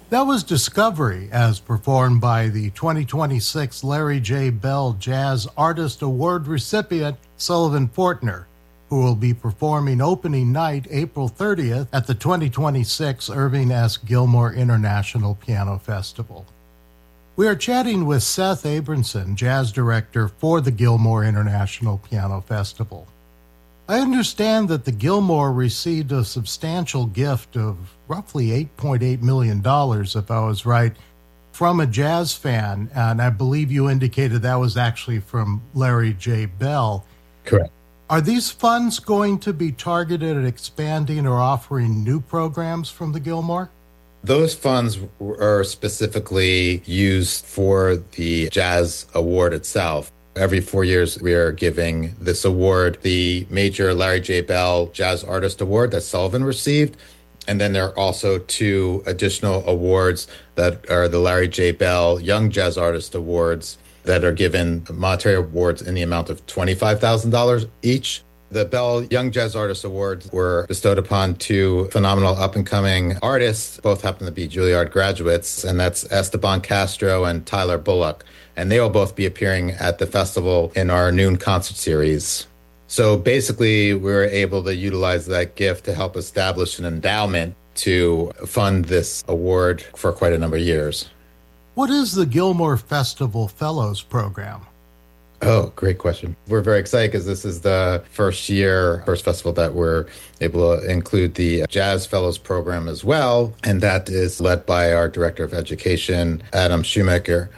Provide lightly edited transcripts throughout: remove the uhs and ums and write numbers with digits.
That was Discovery, as performed by the 2026 Larry J. Bell Jazz Artist Award recipient Sullivan Fortner, who will be performing opening night April 30th at the 2026 Irving S. Gilmore International Piano Festival. We are chatting with Seth Abramson, Jazz Director for the Gilmore International Piano Festival. I understand that the Gilmore received a substantial gift of roughly $8.8 million, if I was right, from a jazz fan, and I believe you indicated that was actually from Larry J. Bell. Correct. Are these funds going to be targeted at expanding or offering new programs from the Gilmore? Those funds are specifically used for the Jazz Award itself. Every 4 years, we are giving this award, the major Larry J. Bell Jazz Artist Award that Sullivan received. And then there are also two additional awards that are the Larry J. Bell Young Jazz Artist Awards that are given monetary awards in the amount of $25,000 each. The Bell Young Jazz Artist Awards were bestowed upon two phenomenal up-and-coming artists, both happen to be Juilliard graduates, and that's Esteban Castro and Tyler Bullock. And they will both be appearing at the festival in our noon concert series. So basically, we were able to utilize that gift to help establish an endowment to fund this award for quite a number of years. What is the Gilmore Festival Fellows Program? Oh, great question. We're very excited because this is the first festival that we're able to include the Jazz Fellows program as well. And that is led by our Director of Education, Adam Shoemaker.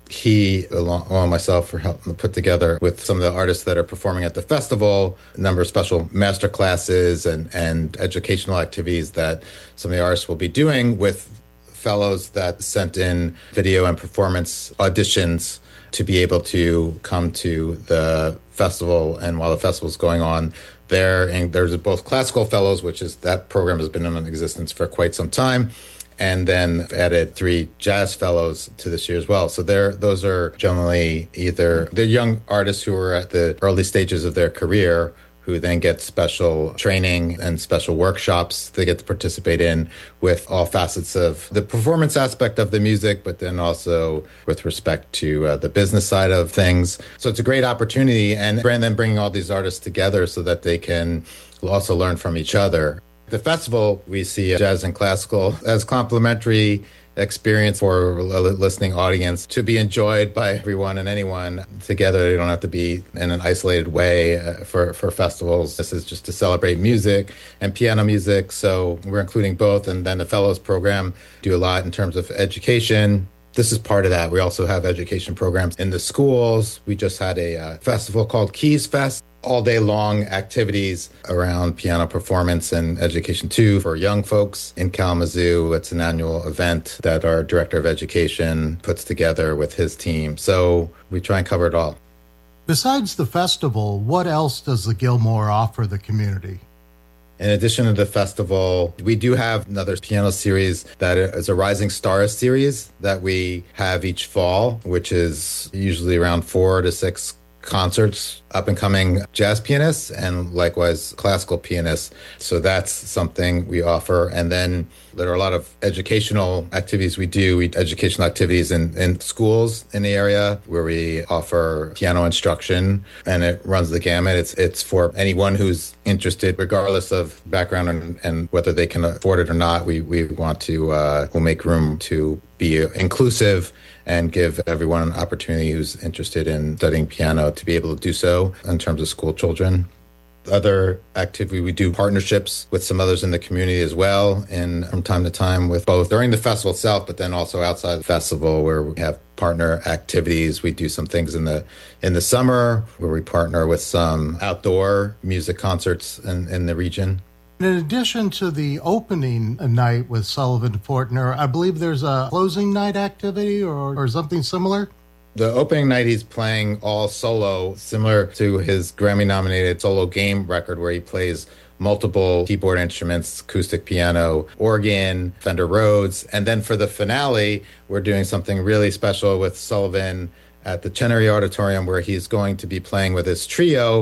He, along with myself, are helping put together with some of the artists that are performing at the festival, a number of special master classes and educational activities that some of the artists will be doing with fellows that sent in video and performance auditions to be able to come to the festival. And while the festival is going on there, and there's both classical fellows, which is that program has been in existence for quite some time, and then added 3 jazz fellows to this year as well. So those are generally either the young artists who are at the early stages of their career, who then get special training and special workshops they get to participate in with all facets of the performance aspect of the music, but then also with respect to the business side of things. So it's a great opportunity, and then bringing all these artists together so that they can also learn from each other. The festival, we see jazz and classical as complementary experience for a listening audience to be enjoyed by everyone and anyone together. They don't have to be in an isolated way for festivals. This is just to celebrate music and piano music. So we're including both. And then the Fellows program do a lot in terms of education. This is part of that. We also have education programs in the schools. We just had a festival called Keys Fest. All day long activities around piano performance and education too for young folks in Kalamazoo. It's an annual event that our director of education puts together with his team. So we try and cover it all. Besides the festival, what else does the Gilmore offer the community? In addition to the festival, we do have another piano series that is a Rising Stars series that we have each fall, which is usually around 4 to 6 concerts, up-and-coming jazz pianists and likewise classical pianists. So that's something we offer. And then there are a lot of educational activities we do, educational activities in schools in the area where we offer piano instruction, and it runs the gamut. It's for anyone who's interested, regardless of background and whether they can afford it or not. We want to, we'll make room to be inclusive and give everyone an opportunity who's interested in studying piano to be able to do so in terms of school children. Other activity, we do partnerships with some others in the community as well, and from time to time with both during the festival itself, but then also outside the festival where we have partner activities. We do some things in the summer where we partner with some outdoor music concerts in the region. In addition to the opening night with Sullivan Fortner, I believe there's a closing night activity or something similar? The opening night, he's playing all solo, similar to his Grammy-nominated solo game record where he plays multiple keyboard instruments, acoustic piano, organ, Fender Rhodes. And then for the finale, we're doing something really special with Sullivan at the Chenery Auditorium where he's going to be playing with his trio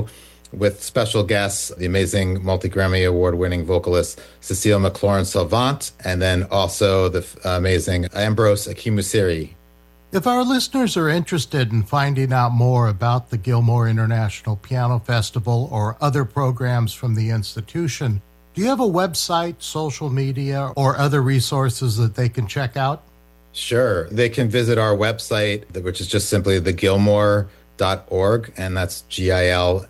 with special guests, the amazing multi-Grammy award-winning vocalist Cecile McLaurin-Salvant, and then also the amazing Ambrose Akimusiri. If our listeners are interested in finding out more about the Gilmore International Piano Festival or other programs from the institution, do you have a website, social media, or other resources that they can check out? Sure. They can visit our website, which is just simply thegilmore.org, and that's GILMORE,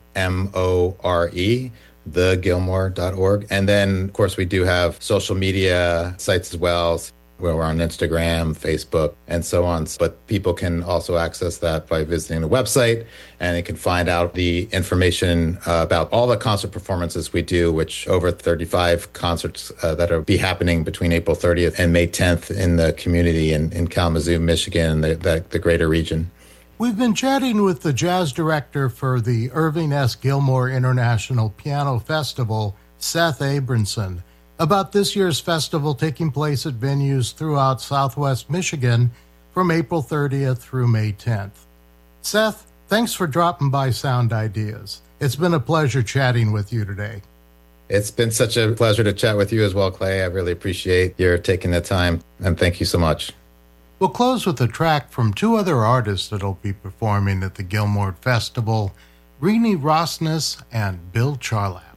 thegilmore.org. And then, of course, we do have social media sites as well. We're on Instagram, Facebook, and so on. But people can also access that by visiting the website, and they can find out the information about all the concert performances we do, which over 35 concerts that will be happening between April 30th and May 10th in the community in Kalamazoo, Michigan, and the greater region. We've been chatting with the jazz director for the Irving S. Gilmore International Piano Festival, Seth Abramson, about this year's festival taking place at venues throughout Southwest Michigan from April 30th through May 10th. Seth, thanks for dropping by Sound Ideas. It's been a pleasure chatting with you today. It's been such a pleasure to chat with you as well, Clay. I really appreciate your taking the time, and thank you so much. We'll close with a track from two other artists that'll be performing at the Gilmore Festival, Renee Rosnes and Bill Charlap.